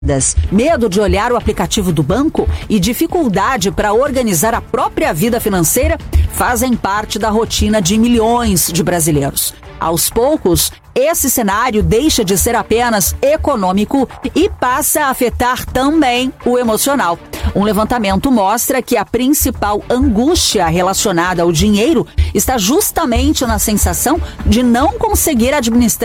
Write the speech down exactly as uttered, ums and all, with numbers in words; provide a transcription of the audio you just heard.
Medo de olhar o aplicativo do banco e dificuldade para organizar a própria vida financeira fazem parte da rotina de milhões de brasileiros. Aos poucos, esse cenário deixa de ser apenas econômico e passa a afetar também o emocional. Um levantamento mostra que a principal angústia relacionada ao dinheiro está justamente na sensação de não conseguir administrar